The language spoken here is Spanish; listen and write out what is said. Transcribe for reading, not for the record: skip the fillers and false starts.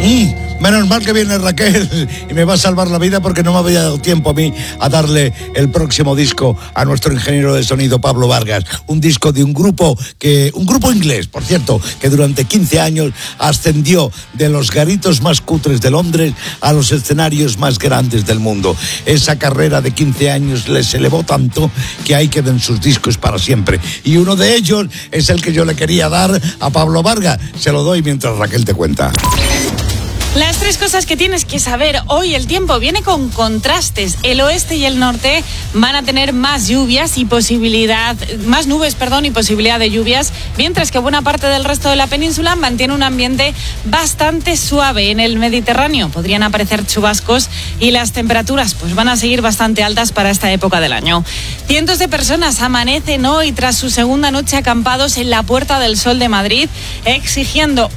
Menos mal que viene Raquel y me va a salvar la vida, porque no me había dado tiempo a mí a darle el próximo disco a nuestro ingeniero de sonido Pablo Vargas. Un disco de un grupo inglés, por cierto, que durante 15 años ascendió de los garitos más cutres de Londres a los escenarios más grandes del mundo. Esa carrera de 15 años les elevó tanto que ahí quedan sus discos para siempre. Y uno de ellos es el que yo le quería dar a Pablo Vargas. Se lo doy mientras Raquel te cuenta. Las 3 cosas que tienes que saber hoy. El tiempo viene con contrastes. El oeste y el norte van a tener más nubes, y posibilidad de lluvias, mientras que buena parte del resto de la península mantiene un ambiente bastante suave. En el Mediterráneo podrían aparecer chubascos y las temperaturas van a seguir bastante altas para esta época del año. Cientos de personas amanecen hoy tras su segunda noche acampados en la Puerta del Sol de Madrid, exigiendo